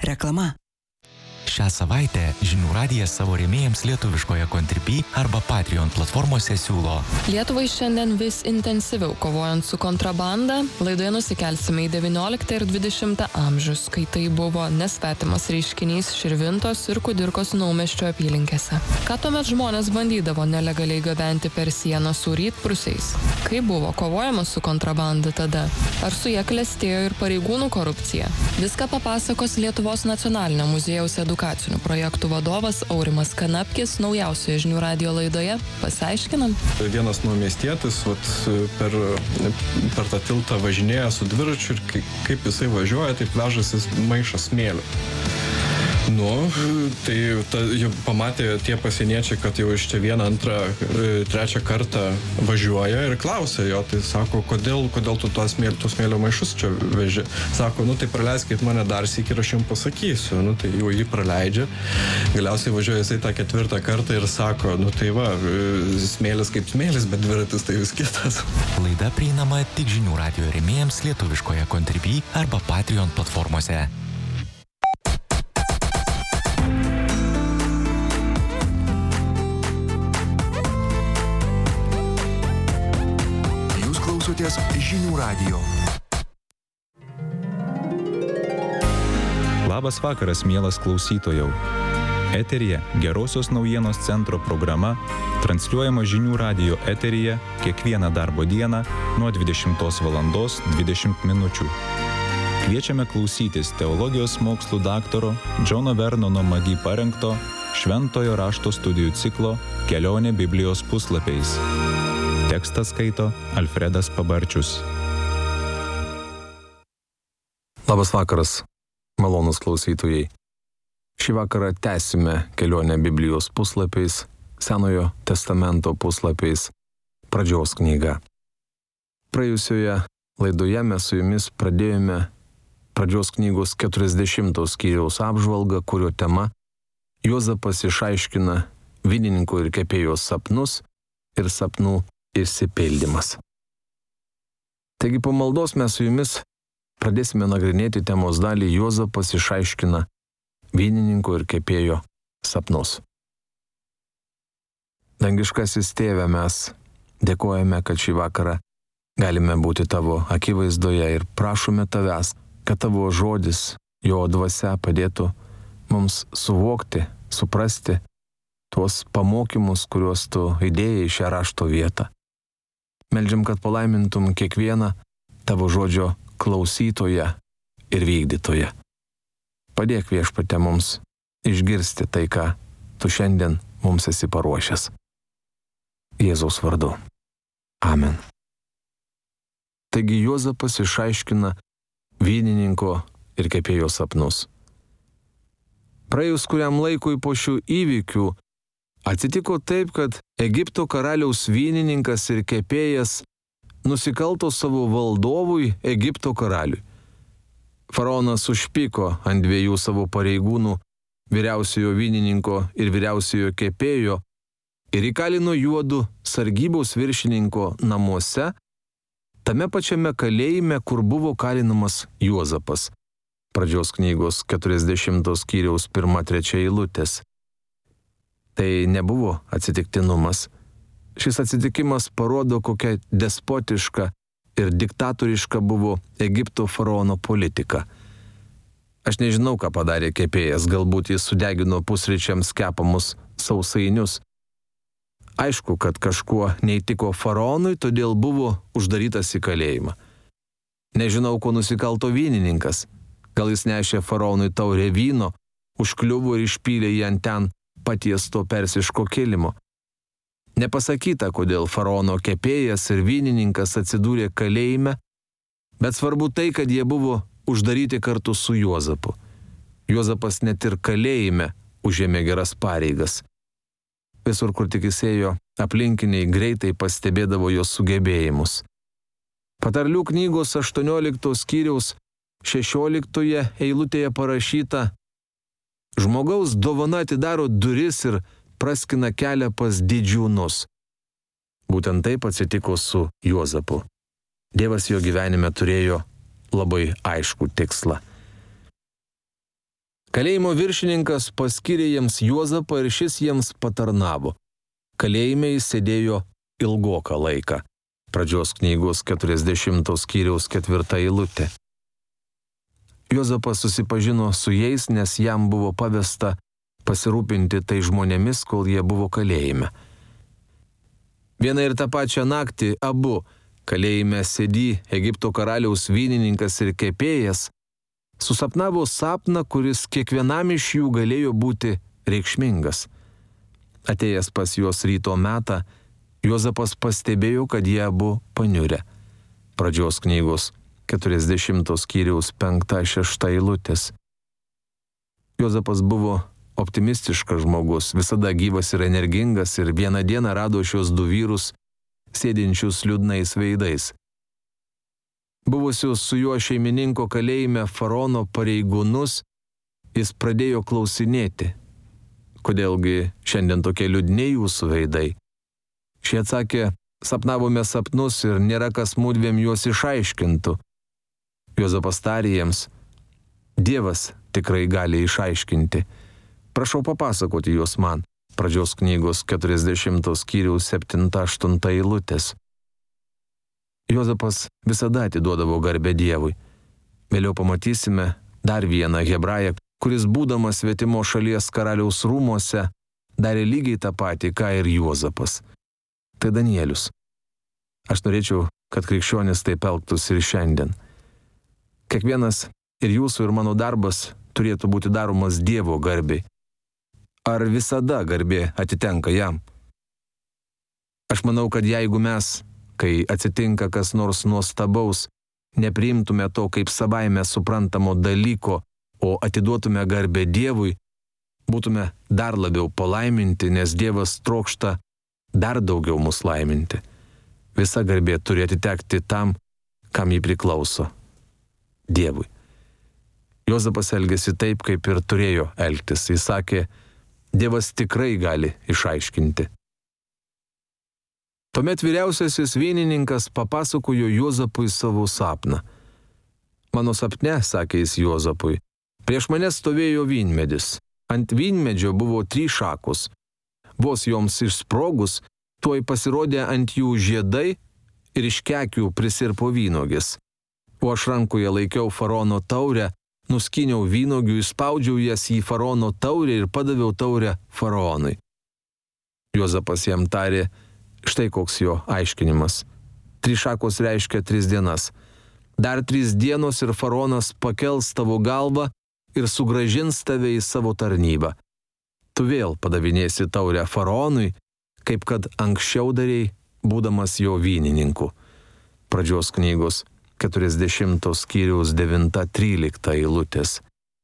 Reklama. Šią savaitę Žinių radijas savo rėmėjams lietuviškoje Contribui arba Patreon platformose siūlo. Lietuvai šiandien vis intensyviau kovojant su kontrabanda, laidoje nusikelsime į 19 ir 20 amžius, kai tai buvo nesvetimas reiškinys Širvintos ir Kudirkos Naumiesčio apylinkėse. Ką tuomet žmonės bandydavo nelegaliai gabenti per sieną su rytprūsiais? Kaip buvo kovojama su kontrabanda tada? Ar su ja klestėjo ir pareigūnų korupcija? Viską papasakos Lietuvos nacionalinio muziejaus edukacinių projektų vadovas Aurimas Kanapkis naujausioje Žinių radijo laidoje. Pasiaiškinam. Vienas naumiestietis per tą tiltą važinėja su dviračiu ir kaip jisai važiuoja, taip vežasi maišą smėlio. Tai jau pamatė tie pasieniečiai, kad jau iš čia vieną, antrą, trečią kartą važiuoja ir klausia jo, tai sako, kodėl tu tos smėlio maišus čia veži? Sako, tai praleiskit mane dar sykį ir aš jums pasakysiu. Tai jau jį praleidžia. Galiausiai važiuoja jisai tą ketvirtą kartą ir sako, smėlis kaip smėlis, bet dviratis tai vis kitas. Laida prieinama tik Žinių radijo rėmėjams lietuviškoje Contribui arba Patreon platformose. Klausotės Žinių radijo. Labas vakaras, mielas klausytojau. Eteryje Gerosios naujienos centro programa, transliuojama Žinių radijo eteryje kiekvieną darbo dieną nuo 20:20 min. Kviečiame klausytis teologijos mokslų daktaro Džono Vernono Magi parengto Šventojo rašto studijų ciklo Kelionė Biblijos puslapiais. Tekstą skaito Alfredas Pabarčius. Labas vakaras, malonūs klausytojai. Šį vakarą tęsime kelionę Biblijos puslapiais, Senojo testamento puslapiais, Pradžios knyga. Praėjusioje laidoje mes su jumis pradėjome Pradžios knygos 40 skyriaus apžvalgą, kurio tema Juozapas išaiškina vynininko ir kepėjo sapnus ir sapnų išsipildymas. Taigi po maldos mes su jumis pradėsime nagrinėti temos dalį Juozapas išaiškina vynininko ir kepėjo sapnus. Dangiškasis Tėve, mes dėkojame, kad šį vakarą galime būti tavo akivaizdoje ir prašome tavęs, kad tavo žodis, jo dvasia padėtų mums suvokti, suprasti tuos pamokymus, kuriuos tu įdėjai į šią rašto vietą. Meldžiam, kad palaimintum kiekvieną tavo žodžio klausytoją ir vykdytoją. Padėk Viešpatie mums išgirsti tai, ką tu šiandien mums esi paruošęs. Jėzaus vardu. Amen. Taigi Juozapas išaiškina vynininko ir kepėjo sapnus. Praėjus kuriam laikui po šių įvykių atsitiko taip, kad Egipto karaliaus vynininkas ir kepėjas nusikalto savo valdovui Egipto karaliui. Faraonas užpyko ant dviejų savo pareigūnų, vyriausiojo vynininko ir vyriausiojo kepėjo, ir įkalino juodu sargybos viršininko namuose, tame pačiame kalėjime, kur buvo kalinamas Juozapas. Pradžios knygos 40 skyriaus 1-3 eilutės. Tai nebuvo atsitiktinumas. Šis atsitikimas parodo, kokia despotiška ir diktatoriška buvo Egipto faraono politika. Aš nežinau, ką padarė kepėjas, galbūt jis sudegino pusryčiams kepamus sausainius. Aišku, kad kažkuo neįtiko faraonui, todėl buvo uždarytas į kalėjimą. Nežinau, ko nusikalto vynininkas. Gal jis nešė faraonui taurę vyno, užkliuvo ir išpylė jį ant ten patiesto persiško kilimo. Nepasakyta, kodėl faraono kepėjas ir vynininkas atsidūrė kalėjime, bet svarbu tai, kad jie buvo uždaryti kartu su Juozapu. Juozapas net ir kalėjime užėmė geras pareigas. Visur, kur tik jis ėjo, aplinkiniai greitai pastebėdavo jo sugebėjimus. Patarlių knygos 18 skyriaus 16 eilutėje parašyta: žmogaus dovana atidaro duris ir praskina kelią pas didžiūnus. Būtent taip atsitiko su Juozapu. Dievas jo gyvenime turėjo labai aiškų tikslą. Kalėjimo viršininkas paskyrė jiems Juozapą ir šis jiems patarnavo. Kalėjime jis sėdėjo ilgoką laiką. Pradžios knygos 40 skyriaus 4 eilutė. Juozapas susipažino su jais, nes jam buvo pavesta pasirūpinti tai žmonėmis, kol jie buvo kalėjime. Vieną ir tą pačią naktį abu, kalėjime sėdi Egipto karaliaus vynininkas ir kepėjas, susapnavo sapną, kuris kiekvienam iš jų galėjo būti reikšmingas. Atėjęs pas juos ryto metą, Juozapas pastebėjo, kad jie abu paniurę. Pradžios knygos 40 skyriaus 5-6 eilutės. Juozapas buvo optimistiškas žmogus, visada gyvas ir energingas, ir vieną dieną rado šios du vyrus sėdinčius liūdnais veidais. Buvusius su juo šeimininko kalėjime faraono pareigūnus jis pradėjo klausinėti, kodėlgi šiandien tokie liūdni jūsų veidai. Šie atsakė, sapnavome sapnus ir nėra kas mudviem juos išaiškintų. Juozapas tarė jiems, Dievas tikrai gali išaiškinti. Prašau papasakoti juos man. Pradžios knygos 40 skyriaus 7-8 eilutės. Juozapas visada atiduodavo garbę Dievui. Vėliau pamatysime dar vieną hebrają, kuris būdamas svetimo šalies karaliaus rūmuose darė lygiai tą patį, ką ir Juozapas. Tai Danielius. Aš norėčiau, kad krikščionis taip elgtųsi ir šiandien. Kiekvienas ir jūsų ir mano darbas turėtų būti daromas Dievo garbei. Ar visada garbė atitenka jam? Aš manau, kad jeigu mes, kai atsitinka kas nors nuostabaus, nepriimtume to kaip savaime suprantamo dalyko, o atiduotume garbę Dievui, būtume dar labiau palaiminti, nes Dievas trokšta dar daugiau mus laiminti. Visa garbė turi atitekti tam, kam jį priklauso – Dievui. Juozapas elgėsi taip, kaip ir turėjo elgtis. Jis sakė, Dievas tikrai gali išaiškinti. Tuomet vyriausiasis vynininkas papasakojo Juozapui savo sapną. Mano sapne, sakė jis Juozapui, prieš mane stovėjo vynmedis. Ant vynmedžio buvo 3 šakos. Vos joms išsprogus, tuoj pasirodė ant jų žiedai ir iš kekių prisirpo vynogės. O aš rankoje laikiau faraono taurę, nuskyniau vynogių, įspaudžiau jas į faraono taurę ir padaviau taurę faraonui. Juozapas jam tarė, štai koks jo aiškinimas. 3 šakos reiškia 3 dienas. Dar 3 dienos ir faraonas pakels tavo galvą ir sugrąžins tave į savo tarnybą. Tu vėl padavinėsi taurę faraonui, kaip kad anksčiau darei, būdamas jo vynininku. Pradžios knygos 40 skyriaus 9-13 eilutės.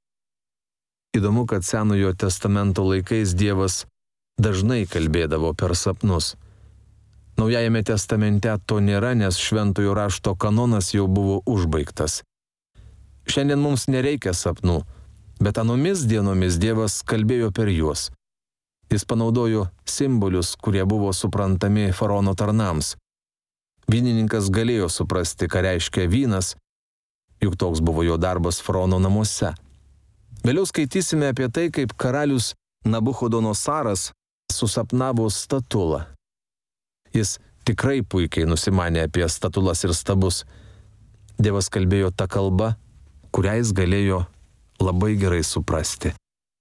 Įdomu, kad Senojo testamento laikais Dievas dažnai kalbėdavo per sapnus. Naujajame testamente to nėra, nes šventojo rašto kanonas jau buvo užbaigtas. Šiandien mums nereikia sapnų, bet anomis dienomis Dievas kalbėjo per juos. Jis panaudojo simbolius, kurie buvo suprantami faraono tarnams. Vynininkas galėjo suprasti, ką reiškia vynas, juk toks buvo jo darbas faraono namuose. Vėliau skaitysime apie tai, kaip karalius Nabuchodonosaras susapnavo statulą. Jis tikrai puikiai nusimanė apie statulas ir stabus. Dievas kalbėjo tą kalbą, kurią jis galėjo labai gerai suprasti.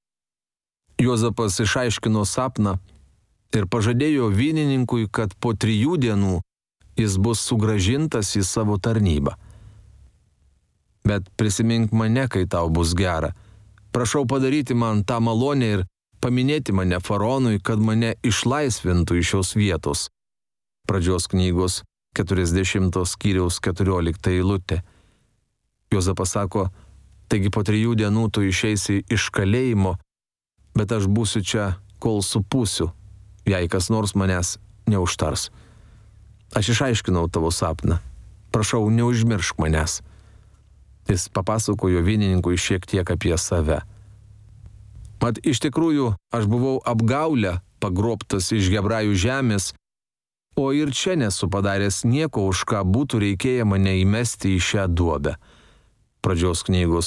Juozapas išaiškino sapną ir pažadėjo vynininkui, kad po 3 dienų jis bus sugrąžintas į savo tarnybą. Bet prisimink mane, kai tau bus gera. Prašau padaryti man tą malonę ir paminėti mane faraonui, kad mane išlaisvintų iš šios vietos. Pradžios knygos 40 skyriaus 14 eilutė. Juozapas sako, taigi po 3 dienų tu išeisi iš kalėjimo, bet aš būsiu čia, kol supūsiu, jei kas nors manęs neužtars. Aš išaiškinau tavo sapną. Prašau, neužmiršk manęs. Jis papasakojo vynininkui šiek tiek apie save. Mat, iš tikrųjų, aš buvau apgaulę, pagrobtas iš hebrajų žemės, o ir čia nesu padaręs nieko, už ką būtų reikėję mane įmesti į šią duobę. Pradžios knygos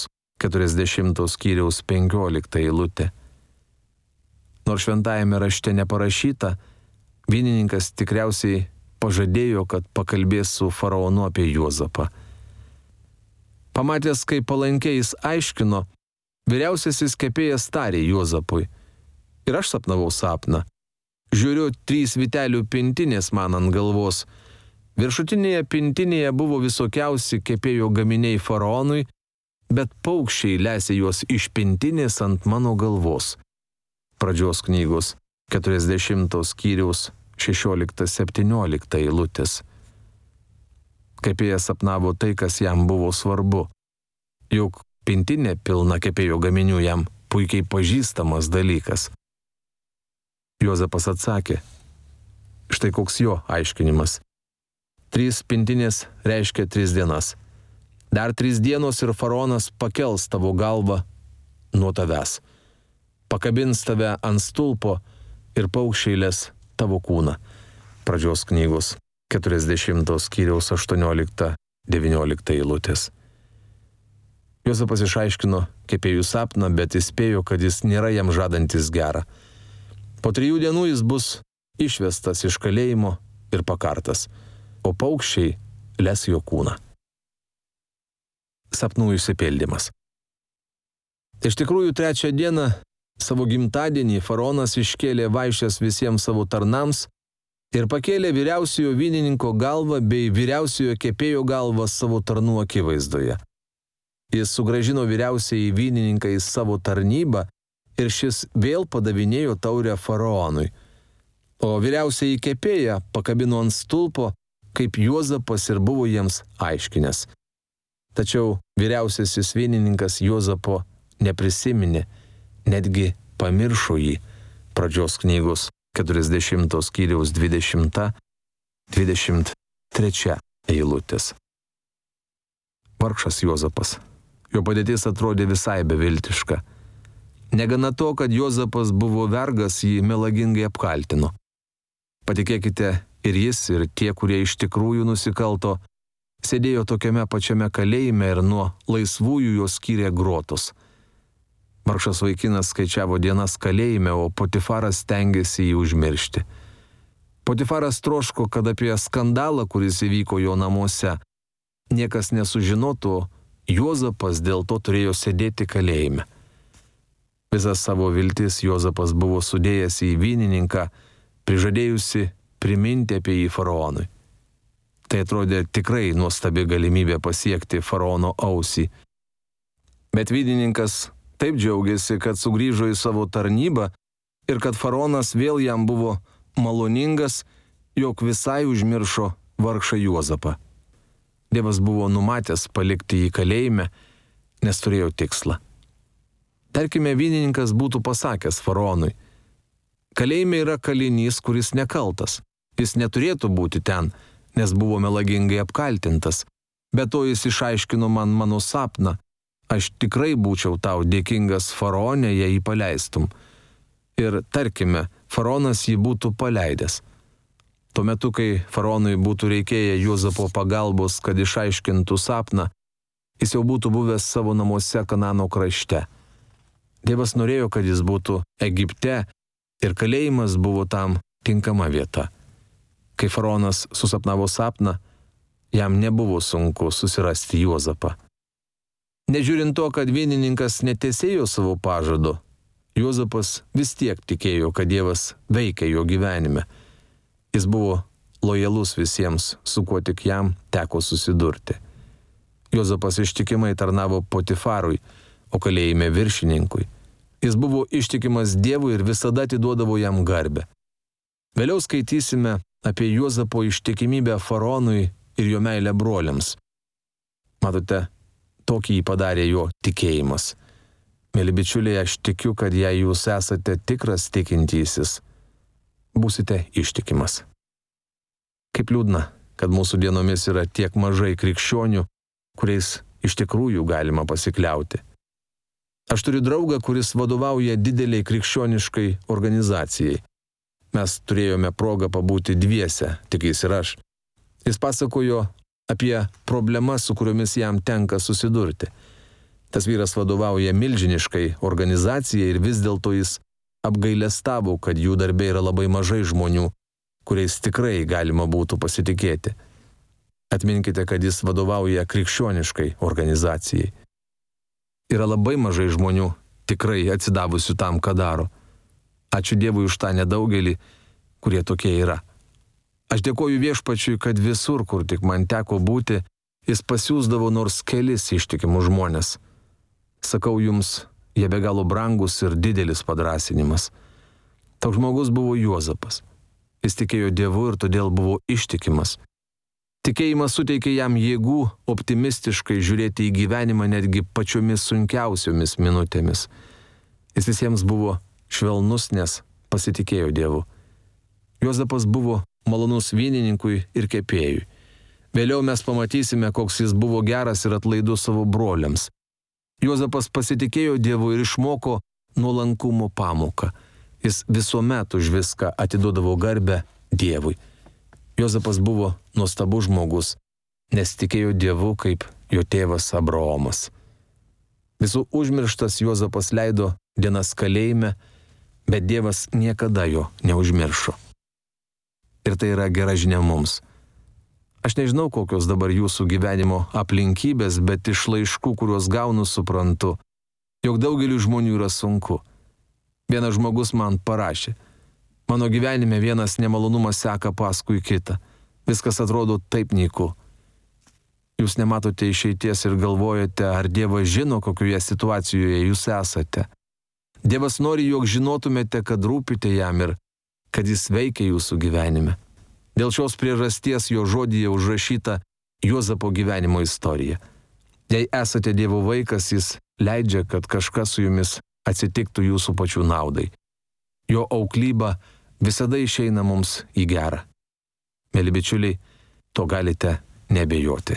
40 skyriaus 15 eilutė. Nors šventajame rašte neparašyta, vynininkas tikriausiai pažadėjo, kad pakalbės su faraonu apie Juozapą. Pamatęs, kaip palankiai jis aiškino, vyriausiasis kepėjas tarė Juozapui: ir aš sapnavau sapną. Žiūriu, 3 vytelių pintinės man ant galvos. Viršutinėje pintinėje buvo visokiausi kepėjo gaminiai faraonui, bet paukščiai lesė juos iš pintinės ant mano galvos. Pradžios knygos 40 skyriaus 16-17 eilutės. Kepėjas sapnavo tai, kas jam buvo svarbu. Juk pintinė pilna kepėjo gaminių jam puikiai pažįstamas dalykas. Juozapas atsakė: štai koks jo aiškinimas. 3 pintinės reiškia 3 dienas. Dar 3 dienos ir faraonas pakels tavo galvą nuo tavęs. Pakabins tave ant stulpo ir paukščiai les tavo kūną. Pradžios knygos 40 skyriaus 18-19 eilutės. Juozapas išaiškino kepėjų sapną, bet įspėjo, kad jis nėra jam žadantis gerą. Po 3 dienų jis bus išvestas iš kalėjimo ir pakartas, o paukščiai les jo kūną. Sapnų išsipildymas. Iš tikrųjų, 3 dieną, savo gimtadienį, faraonas iškėlė vaišes visiems savo tarnams ir pakėlė vyriausiojo vynininko galvą bei vyriausiojo kepėjo galvą savo tarnų akivaizdoje. Jis sugrąžino vyriausiąjį vynininką į savo tarnybą ir šis vėl padavinėjo taurę faraonui. O vyriausiąjį kepėją pakabino ant stulpo, kaip Juozapas ir buvo jiems aiškinęs. Tačiau vyriausiasis vynininkas Juozapo neprisiminė, netgi pamiršo jį. Pradžios knygos 40 skyriaus 20-23 eilutės. Vargšas Juozapas. Jo padėtis atrodė visai beviltiška. Negana to, kad Juozapas buvo vergas, jį melagingai apkaltino. Patikėkite, ir jis, ir tie, kurie iš tikrųjų nusikalto, sėdėjo tokiame pačiame kalėjime ir nuo laisvųjų jo skyrė grotos. Vargšas vaikinas skaičiavo dienas kalėjime, o Potifaras stengėsi jį užmiršti. Potifaras troško, kad apie skandalą, kuris įvyko jo namuose, niekas nesužinotų, Juozapas dėl to turėjo sėdėti kalėjime. Visas savo viltis Juozapas buvo sudėjęs į vynininką, prižadėjusi priminti apie jį faraonui. Tai atrodė tikrai nuostabi galimybė pasiekti faraono ausį. Bet vynininkas taip džiaugiasi, kad sugrįžo į savo tarnybą ir kad faraonas vėl jam buvo maloningas, jog visai užmiršo vargšą Juozapą. Dievas buvo numatęs palikti jį kalėjime, nes turėjo tikslą. Tarkime, vynininkas būtų pasakęs faraonui: kalėjime yra kalinys, kuris nekaltas. Jis neturėtų būti ten, nes buvo melagingai apkaltintas. Be to jis išaiškino man mano sapną. Aš tikrai būčiau tau dėkingas faraone, jei jį paleistum. Ir tarkime, faraonas jį būtų paleidęs. Tuo metu, kai faraonui būtų reikėję Juozapo pagalbos, kad išaiškintų sapną, jis jau būtų buvęs savo namuose Kanano krašte. Dievas norėjo, kad jis būtų Egipte ir kalėjimas buvo tam tinkama vieta. Kai faraonas susapnavo sapną, jam nebuvo sunku susirasti Juozapą. Nežiūrint to, kad vynininkas netesėjo savo pažado, Juozapas vis tiek tikėjo, kad Dievas veikia jo gyvenime. Jis buvo lojalus visiems, su kuo tik jam teko susidurti. Juozapas ištikimai tarnavo Potifarui, o kalėjime viršininkui. Jis buvo ištikimas Dievui ir visada atiduodavo jam garbę. Vėliau skaitysime apie Juozapo ištikimybę faraonui ir jo meilę broliams. Matote, tokį jį padarė jo tikėjimas. Mėly bičiuliai, aš tikiu, kad jei jūs esate tikras tikintysis, būsite ištikimas. Kaip liūdna, kad mūsų dienomis yra tiek mažai krikščionių, kuriais iš tikrųjų galima pasikliauti. Aš turiu draugą, kuris vadovauja dideliai krikščioniškai organizacijai. Mes turėjome progą pabūti dviese, tik jis ir aš. Jis pasakojo apie problemas, su kuriomis jam tenka susidurti. Tas vyras vadovauja milžiniškai organizacijai ir vis dėlto jis apgailestavo, kad jų darbe yra labai mažai žmonių, kuriais tikrai galima būtų pasitikėti. Atminkite, kad jis vadovauja krikščioniškai organizacijai. Yra labai mažai žmonių tikrai atsidavusių tam, ką daro. Ačiū Dievui už tą nedaugelį, kurie tokie yra. Aš dėkoju Viešpačiui, kad visur, kur tik man teko būti, jis pasiųsdavo nors kelis ištikimus žmonės. Sakau jums, jie be galo brangus ir didelis padrąsinimas. Toks žmogus buvo Juozapas. Jis tikėjo Dievu ir todėl buvo ištikimas. Tikėjimas suteikė jam jėgų optimistiškai žiūrėti į gyvenimą netgi pačiomis sunkiausiomis minutėmis. Jis visiems buvo švelnus, nes pasitikėjo Dievu. Juozapas buvo malonus vynininkui ir kepėjui. Vėliau mes pamatysime, koks jis buvo geras ir atlaidus savo broliams. Juozapas pasitikėjo Dievu ir išmoko nuolankumo pamoką. Jis visuomet už viską atiduodavo garbę Dievui. Juozapas buvo nuostabus žmogus, nes tikėjo Dievu kaip jo tėvas Abraomas. Visų užmirštas Juozapas leido dienas kalėjime, bet Dievas niekada jo neužmiršo. Ir tai yra gera žinia mums. Aš nežinau, kokios dabar jūsų gyvenimo aplinkybės, bet iš laiškų, kuriuos gaunu, suprantu, jog daugeliu žmonių yra sunku. Vienas žmogus man parašė: mano gyvenime vienas nemalonumas seka paskui kitą. Viskas atrodo taip nyku. Jūs nematote išeities ir galvojate, ar Dievas žino, kokioje situacijoje jūs esate. Dievas nori, jog žinotumėte, kad rūpite jam ir kad jis veikia jūsų gyvenime. Dėl šios priežasties jo žodyje užrašyta Juozapo gyvenimo istorija. Jei esate Dievo vaikas, jis leidžia, kad kažkas su jumis atsitiktų jūsų pačių naudai. Jo auklyba visada išeina mums į gerą. Mėly bičiuliai, to galite nebejoti.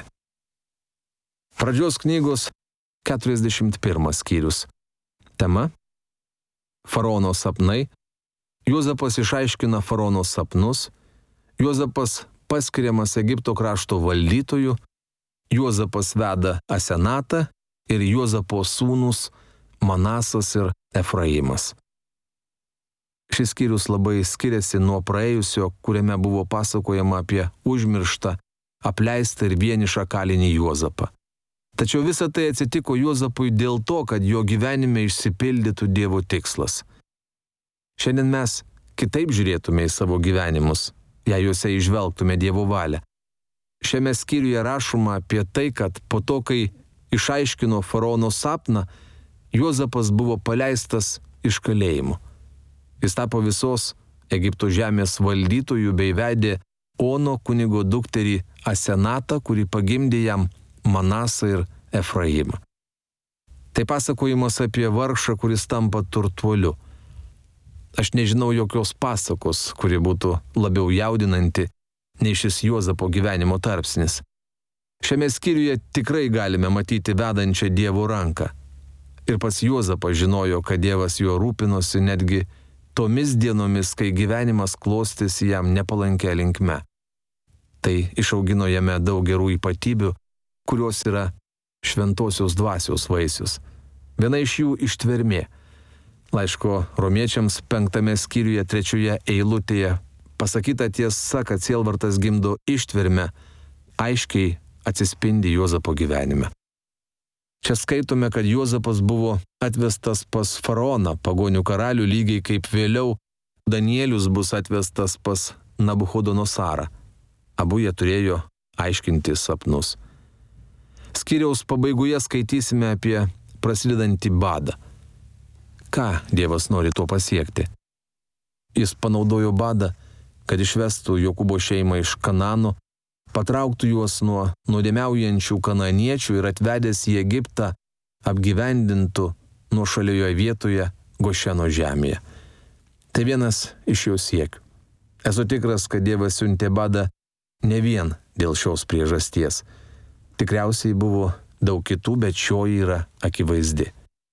Pradžios knygos 41 skyrius. Tema: Faraono sapnai. Juozapas išaiškina Faraono sapnus. Juozapas paskiriamas Egipto krašto valdytoju. Juozapas veda Asenatą ir Juozapo sūnus Manasas ir Efraimas. Šis skyrius labai skiriasi nuo praėjusio, kuriame buvo pasakojama apie užmirštą, apleistą ir vienišą kalinį Juozapą. Tačiau visa tai atsitiko Juozapui dėl to, kad jo gyvenime išsipildytų Dievo tikslas. Šiandien mes kitaip žiūrėtume į savo gyvenimus, jei juose įžvelgtume Dievo valią. Šiame skyriuje rašoma apie tai, kad po to, kai išaiškino Faraono sapną, Juozapas buvo paleistas iš kalėjimo. Jis tapo visos Egipto žemės valdytojų bei vedė Ono kunigo dukterį Asenatą, kuri pagimdė jam Manasą ir Efraimą. Tai pasakojimas apie vargšą, kuris tampa turtuoliu. Aš nežinau jokios pasakos, kuri būtų labiau jaudinanti nei šis Juozapo gyvenimo tarpsnis. Šiame skyriuje tikrai galime matyti vedančią Dievo ranką. Ir pats Juozapas žinojo, kad Dievas juo rūpinosi netgi tomis dienomis, kai gyvenimas klostėsi jam nepalankia linkme. Tai išaugino jame daug gerų ypatybių, kurios yra šventosios dvasios vaisius. Viena iš jų ištvermė. Laiško Romiečiams 5 skyriuje 3 eilutėje pasakyta tiesa, kad sielvartas gimdo ištvermę, aiškiai atsispindi Juozapo gyvenime. Čia skaitome, kad Juozapas buvo atvestas pas Faraoną, pagonių karalių, lygiai kaip vėliau Danielius bus atvestas pas Nabuchodonosarą. Abu jie turėjo aiškinti sapnus. Skyriaus pabaigoje skaitysime apie prasidedantį badą. Ką Dievas nori tuo pasiekti? Jis panaudojo badą, kad išvestų Jokūbo šeimą iš Kanano, patrauktų juos nuo nuodėmiaujančių kananiečių ir atvedęs į Egiptą apgyvendintų nuošalioje vietoje Gošeno žemėje. Tai vienas iš jo siekių. Esu tikras, kad Dievas siuntė badą ne vien dėl šios priežasties. Tikriausiai buvo daug kitų, bet šioji yra akivaizdi.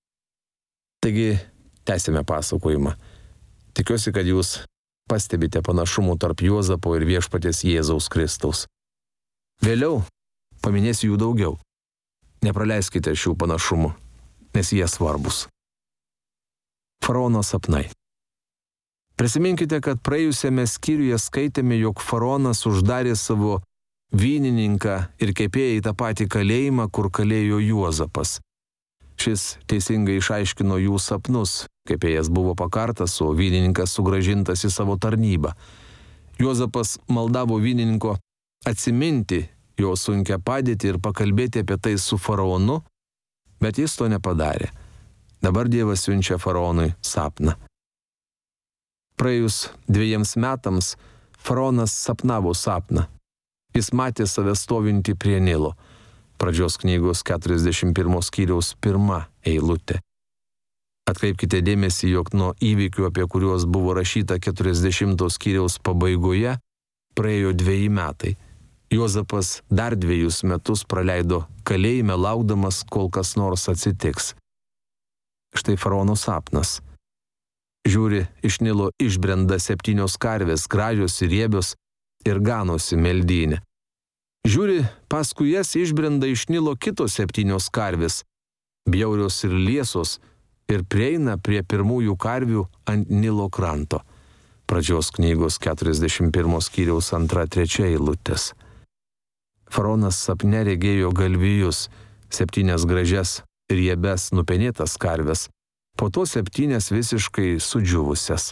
Taigi, tęsime pasakojimą. Tikiuosi, kad jūs pastebite panašumų tarp Juozapo ir Viešpaties Jėzaus Kristaus. Vėliau paminėsiu jų daugiau. Nepraleiskite šių panašumų. nes jie svarbus. Faraono sapnai. Prisiminkite, kad praėjusiame skyriuje skaitėme, jog faraonas uždarė savo vynininką ir kepėją į tą patį kalėjimą, kur kalėjo Juozapas. Šis teisingai išaiškino jų sapnus. Kepėjas buvo pakartas, o vynininkas sugrąžintas į savo tarnybą. Juozapas maldavo vynininko atsiminti jo sunkią padėtį ir pakalbėti apie tai su faraonu, bet jis to nepadarė. Dabar Dievas siunčia faraonui sapną. Praėjus 2 metams faraonas sapnavo sapną. Jis matė save stovintį prie Nilo. Pradžios knygos 41 skyriaus 1 eilutė. Atkreipkite dėmesį, jog nuo įvykių, apie kuriuos buvo rašyta 40 skyriaus pabaigoje, praėjo 2 metai. Juozapas dar 2 metus praleido kalėjime, laukdamas, kol kas nors atsitiks. Štai faraono sapnas. Žiūri, iš Nilo išbrenda 7 karvės, gražios ir riebios, ir ganosi meldyne. Žiūri, paskui jas išbrenda iš Nilo kitos 7 karvės, bjaurios ir liesos, ir prieina prie pirmųjų karvių ant Nilo kranto. Pradžios knygos 41 skyriaus 2-3 eilutės. Faraonas sapne regėjo galvijus, 7 gražias, riebes, nupenėtas karves, po to 7 visiškai sudžiuvusias.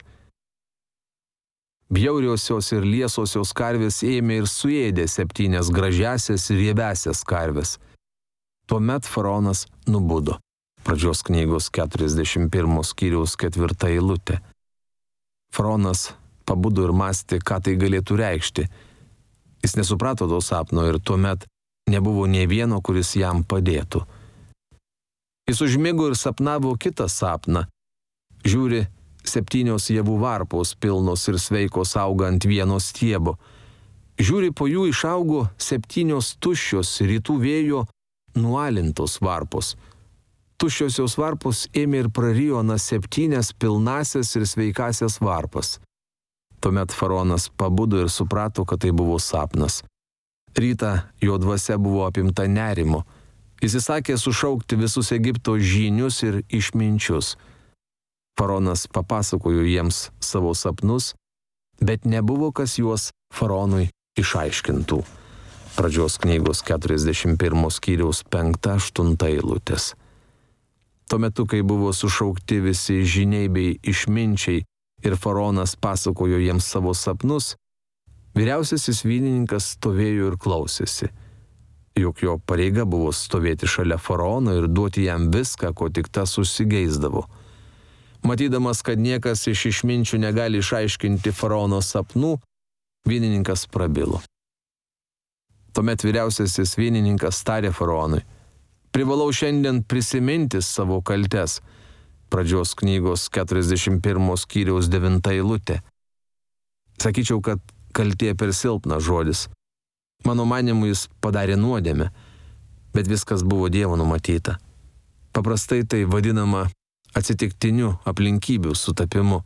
Bjauriosios ir liesosios karvės ėmė ir suėdė 7 gražiasias ir riebesias karves. Tuomet faraonas nubudo. Pradžios knygos 41 skyriaus 4 eilutė. Faraonas pabudo ir mąstė, ką tai galėtų reikšti. Jis nesuprato to sapno ir tuomet nebuvo nė vieno, kuris jam padėtų. Jis užmigo ir sapnavo kitą sapną. Žiūri, 7 javų varpos pilnos ir sveikos auga ant vieno stiebo. Žiūri, po jų išaugo 7 tuščios rytų vėjo nualintos varpos. Tuščiosios varpos ėmė ir prarijo 7 pilnasias ir sveikasias varpas. Tuomet faraonas pabudo ir suprato, kad tai buvo sapnas. Rytą jo dvasia buvo apimta nerimo. Jis įsakė sušaukti visus Egipto žynius ir išminčius. Faraonas papasakojo jiems savo sapnus, bet nebuvo kas juos faraonui išaiškintų. Pradžios knygos 41 skyriaus 5-8 eilutės. Tuo metu, kai buvo sušaukti visi žyniai bei išminčiai ir faraonas pasakojo jiems savo sapnus, vyriausiasis vynininkas stovėjo ir klausėsi. Juk jo pareiga buvo stovėti šalia faraono ir duoti jam viską, ko tik tas užsigeisdavo. Matydamas, kad niekas iš išminčių negali išaiškinti faraono sapnų, vynininkas prabilo. Tuomet vyriausiasis vynininkas tarė faraonui: privalau šiandien prisiminti savo kaltes. Pradžios knygos 41 skyriaus 9 eilutė. Sakyčiau, kad kaltė per silpnas žodis. Mano manimu, jis padarė nuodėmę, bet viskas buvo Dievo numatyta. Paprastai tai vadinama atsitiktiniu aplinkybių sutapimu.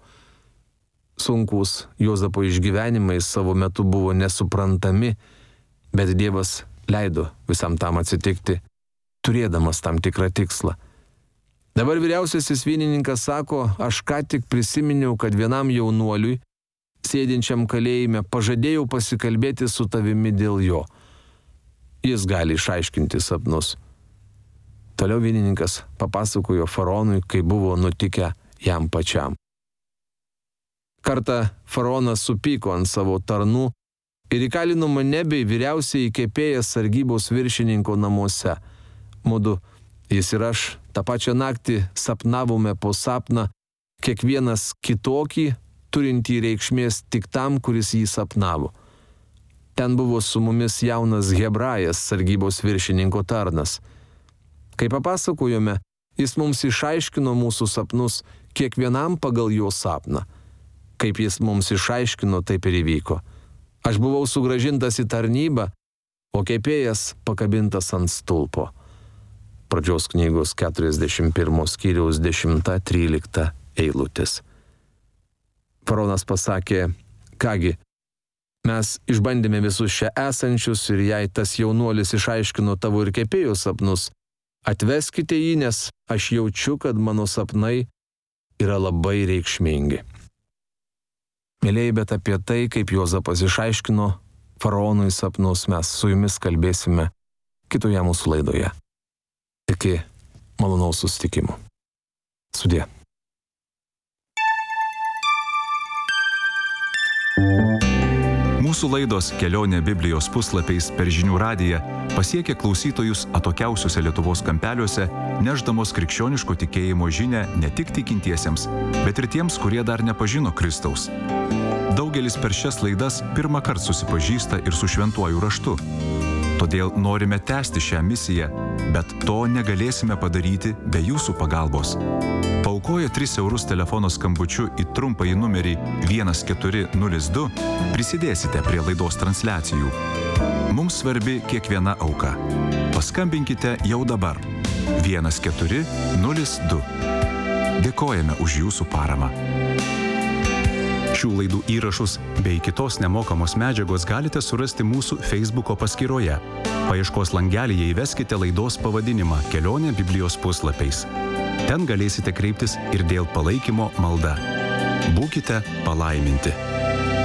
Sunkus Juozapo išgyvenimai savo metu buvo nesuprantami, bet Dievas leido visam tam atsitikti, turėdamas tam tikrą tikslą. Dabar vyriausiasis vynininkas sako: aš ką tik prisiminiau, kad vienam jaunuoliui, sėdinčiam kalėjime, pažadėjau pasikalbėti su tavimi dėl jo. Jis gali išaiškinti sapnus. Toliau vynininkas papasakojo faraonui, kai buvo nutikę jam pačiam. Kartą faraonas supyko ant savo tarnų ir įkalino mane bei vyriausiai kepėją sargybos viršininko namuose. Mudu, jis ir aš, tą pačią naktį sapnavome po sapną, kiekvienas kitokį, turintį reikšmės tik tam, kuris jį sapnavo. Ten buvo su mumis jaunas hebrajas, sargybos viršininko tarnas. Kai papasakojome, jis mums išaiškino mūsų sapnus kiekvienam pagal jo sapną. Kaip jis mums išaiškino, taip ir įvyko. Aš buvau sugrąžintas į tarnybą, o kepėjas pakabintas ant stulpo. Pradžios knygos 41 skyriaus 10-13 eilutės. Faraonas pasakė: kągi, mes išbandėme visus čia esančius ir jei tas jaunuolis išaiškino tavo ir kepėjo sapnus, Atveskite jį, nes aš jaučiu, kad mano sapnai yra labai reikšmingi. Mėlyjei, bet apie tai, kaip Juozapas išaiškino faraonui sapnus, mes su jumis kalbėsime kitoje mūsų laidoje. Iki malonaus susitikimo. Sudie. Mūsų laidos Kelionė Biblijos puslapiais per Žinių radiją pasiekė klausytojus atokiausiuose Lietuvos kampeliuose, nešdamos krikščioniško tikėjimo žinią ne tik tikintiesiems, bet ir tiems, kurie dar nepažino Kristaus. Daugelis per šias laidas pirmą kartą susipažįsta ir su šventuoju raštu. Todėl norime tęsti šią misiją, bet to negalėsime padaryti be jūsų pagalbos. Paaukoję 3 eurus telefono skambučiu į trumpąjį numerį 1402 prisidėsite prie laidos transliacijų. Mums svarbi kiekviena auka. Paskambinkite jau dabar 1402. Dėkojame už jūsų paramą. Šių laidų įrašus bei kitos nemokamos medžiagos galite surasti mūsų Facebooko paskyroje. Paieškos langelyje įveskite laidos pavadinimą Kelionė Biblijos puslapiais. Ten galėsite kreiptis ir dėl palaikymo malda. Būkite palaiminti.